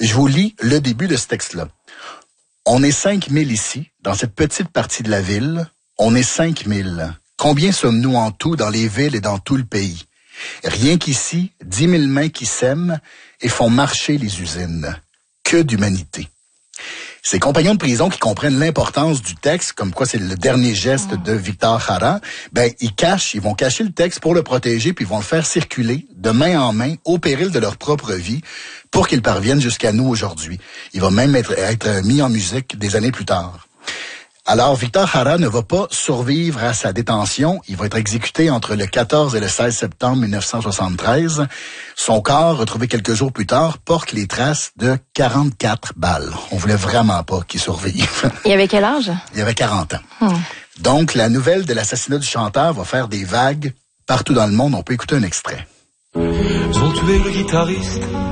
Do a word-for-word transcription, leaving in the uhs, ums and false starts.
Je vous lis le début de ce texte-là. On est cinq mille ici, dans cette petite partie de la ville. On est cinq mille. Combien sommes-nous en tout dans les villes et dans tout le pays? Rien qu'ici, dix mille mains qui s'aiment et font marcher les usines. Que d'humanité. Ces compagnons de prison qui comprennent l'importance du texte, comme quoi c'est le dernier geste de Victor Jara, ben ils cachent, ils vont cacher le texte pour le protéger, puis ils vont le faire circuler de main en main, au péril de leur propre vie, pour qu'il parvienne jusqu'à nous aujourd'hui. Il va même être, être mis en musique des années plus tard. Alors, Victor Jara ne va pas survivre à sa détention. Il va être exécuté entre le quatorze et le seize septembre mille neuf cent soixante-treize. Son corps, retrouvé quelques jours plus tard, porte les traces de quarante-quatre balles. On voulait vraiment pas qu'il survive. Il avait quel âge? Il avait quarante ans. Hmm. Donc, la nouvelle de l'assassinat du chanteur va faire des vagues partout dans le monde. On peut écouter un extrait. Ils ont tué le guitariste